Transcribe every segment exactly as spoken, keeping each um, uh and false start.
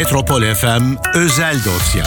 Metropol F M Özel Dosya.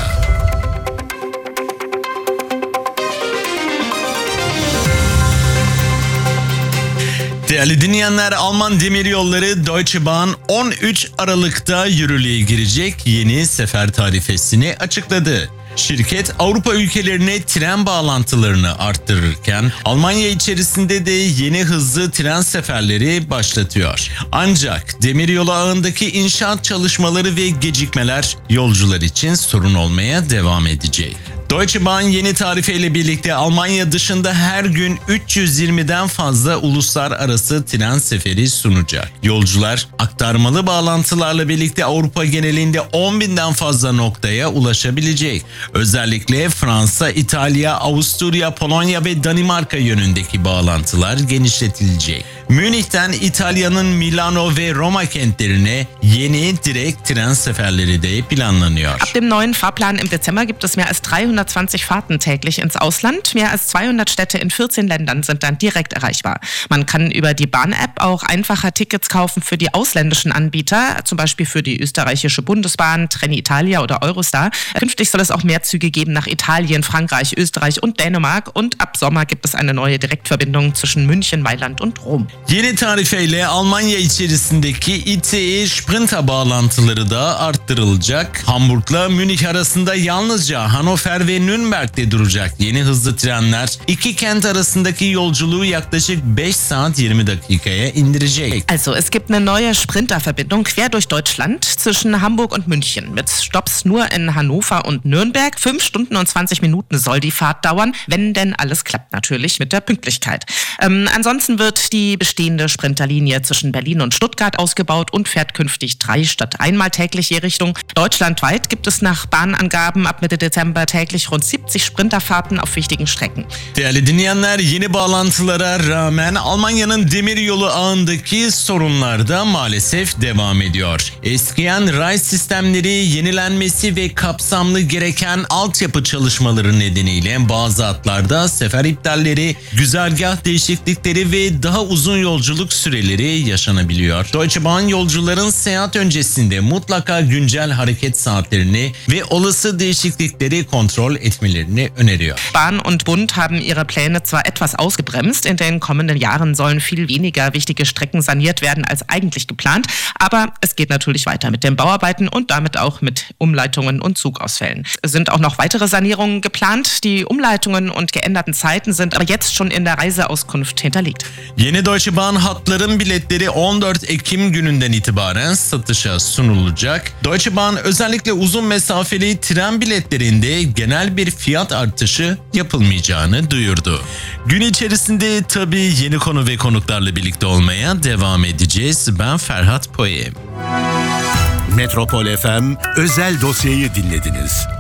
Değerli dinleyenler, Alman Demiryolları Deutsche Bahn on üç Aralık'ta yürürlüğe girecek yeni sefer tarifesini açıkladı. Şirket Avrupa ülkelerine tren bağlantılarını arttırırken Almanya içerisinde de yeni hızlı tren seferleri başlatıyor. Ancak demiryolu ağındaki inşaat çalışmaları ve gecikmeler yolcular için sorun olmaya devam edecek. Deutsche Bahn yeni tarifeyle birlikte Almanya dışında her gün üç yüz yirmiden fazla uluslararası tren seferi sunacak. Yolcular aktarmalı bağlantılarla birlikte Avrupa genelinde on binden fazla noktaya ulaşabilecek. Özellikle Fransa, İtalya, Avusturya, Polonya ve Danimarka yönündeki bağlantılar genişletilecek. Münih'ten İtalya'nın Milano ve Roma kentlerine yeni direkt tren seferleri de planlanıyor. Ab dem neuen Fahrplan im Dezember gibt es mehr als dreihundertzwanzig Fahrten täglich ins Ausland. Mehr als zweihundert Städte in vierzehn Ländern sind dann direkt erreichbar. Man kann über die Bahn-App auch einfacher Tickets kaufen für die ausländischen Anbieter, zum Beispiel für die österreichische Bundesbahn, Trenitalia oder Eurostar. Künftig soll es auch mehr Züge geben nach Italien, Frankreich, Österreich und Dänemark. Und ab Sommer gibt es eine neue Direktverbindung zwischen München, Mailand und Rom. Yeni tarifeyle Almanya içerisindeki I C E Sprinter bağlantıları da arttırılacak. Hamburg'la Münih arasında yalnızca Hannover ve Nürnberg'de duracak yeni hızlı trenler iki kent arasındaki yolculuğu yaklaşık beş saat yirmi dakikaya indirecek. Also es gibt eine neue Sprinterverbindung quer durch Deutschland zwischen Hamburg und München mit Stopps nur in Hannover und Nürnberg. fünf Stunden und zwanzig Minuten soll die Fahrt dauern, wenn denn alles klappt natürlich mit der Pünktlichkeit. Ähm, ansonsten wird die bestehende Sprinterlinie zwischen Berlin und Stuttgart ausgebaut und fährt künftig drei statt einmal täglich je Richtung. Deutschlandweit gibt es nach Bahnangaben ab Mitte Dezember täglich rund siebzig Sprinterfahrten auf wichtigen Strecken. Değerli dinleyenler, yeni bağlantılara rağmen Almanya'nın demiryolu ağındaki sorunlar da maalesef devam ediyor. Eskiyen ray sistemleri yenilenmesi ve kapsamlı gereken altyapı çalışmaları nedeniyle bazı hatlarda sefer iptalleri, güzergah değişiklikleri ve daha uzun yolculuk süreleri yaşanabiliyor. Deutsche Bahn yolcuların seyahat öncesinde mutlaka güncel hareket saatlerini ve olası değişiklikleri kontrol etmelerini öneriyor. Bahn und Bund haben ihre Pläne zwar etwas ausgebremst, in den kommenden Jahren sollen viel weniger wichtige Strecken saniert werden als eigentlich geplant, aber es geht natürlich weiter mit den Bauarbeiten und damit auch mit Umleitungen und Zugausfällen. Es sind auch noch weitere Sanierungen geplant. Die Umleitungen und geänderten Zeiten sind aber jetzt schon in der Reiseauskunft hinterlegt. Yeni Deutsche Bahn hatların biletleri on dört Ekim gününden itibaren satışa sunulacak. Deutsche Bahn özellikle uzun mesafeli tren biletlerinde genel bir fiyat artışı yapılmayacağını duyurdu. Gün içerisinde tabii yeni konu ve konuklarla birlikte olmaya devam edeceğiz. Ben Ferhat Poyem. Metropol F M Özel Dosya'yı dinlediniz.